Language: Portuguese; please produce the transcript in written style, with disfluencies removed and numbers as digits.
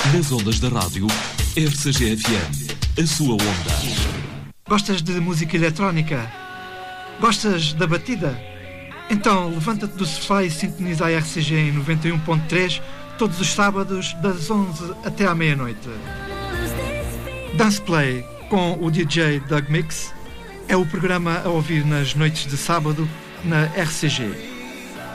Nas ondas da rádio, RCG-FM, a sua onda. Gostas de música eletrónica? Gostas da batida? Então levanta-te do sofá e sintoniza a RCG em 91.3 todos os sábados das 11 até à meia-noite. Dance Play com o DJ Doug Mix é o programa a ouvir nas noites de sábado na RCG.